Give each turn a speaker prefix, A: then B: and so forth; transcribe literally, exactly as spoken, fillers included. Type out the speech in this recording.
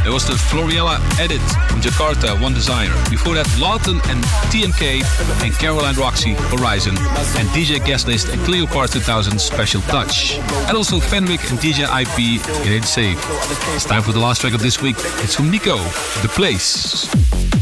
A: There was the Floriella edit from Jakarta, One Desire. Before that, Lawton and T M K and Caroline Roxy, Horizon. And D J Guest List and Cleopatra two thousand, Special Touch. And also Fenwick and D J I P, It Ain't Safe. It's time for the last track of this week. It's from Nico, The Place.